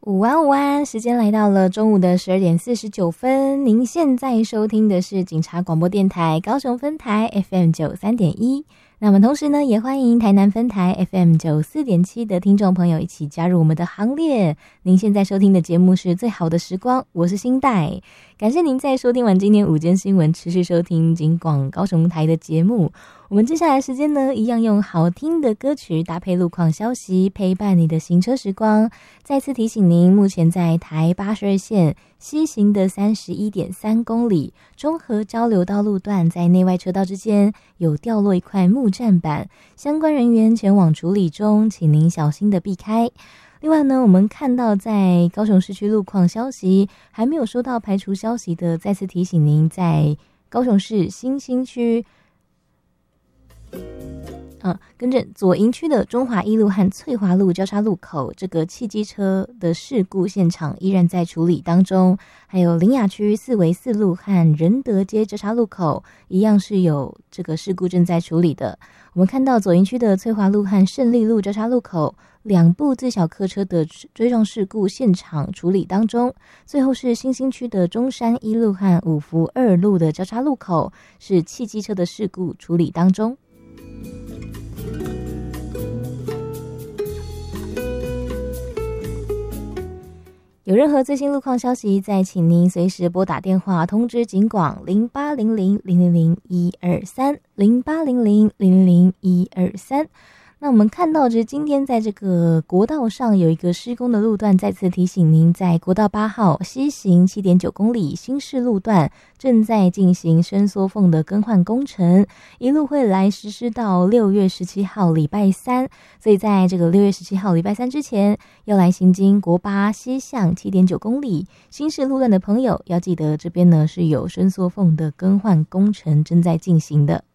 午安午安，时间来到了中午的12:49，您现在收听的是警察广播电台高雄分台 FM93.1，那么同时呢，也欢迎台南分台 FM94.7的听众朋友一起加入我们的行列。您现在收听的节目是最好的时光，我是新代，感谢您在收听完今天午间新闻，持续收听警广高雄台的节目。我们接下来时间呢，一样用好听的歌曲搭配路况消息，陪伴你的行车时光。再次提醒您，目前在台82线西行的31.3公里中和交流道路段，在内外车道之间有掉落一块木栈板，相关人员前往处理中，请您小心的避开。另外呢，我们看到在高雄市区路况消息还没有收到排除消息的，再次提醒您，在高雄市新兴区跟着左营区的中华一路和翠华路交叉路口，这个汽机车的事故现场依然在处理当中。还有苓雅区四维四路和仁德街交叉路口一样是有这个事故正在处理的。我们看到左营区的翠华路和胜利路交叉路口两部自小客车的追撞事故现场处理当中。最后是新兴区的中山一路和五福二路的交叉路口是汽机车的事故处理当中。有任何最新路况消息，再请您随时拨打电话通知警广0800000123 0800000123。那我们看到就是今天在这个国道上有一个施工的路段，再次提醒您，在国道8号西行 7.9 公里新市路段正在进行伸缩缝的更换工程，一路会来实施到6月17号礼拜三，所以在这个6月17号礼拜三之前要来行经国8西向 7.9 公里新市路段的朋友要记得，这边呢是有伸缩缝的更换工程正在进行的。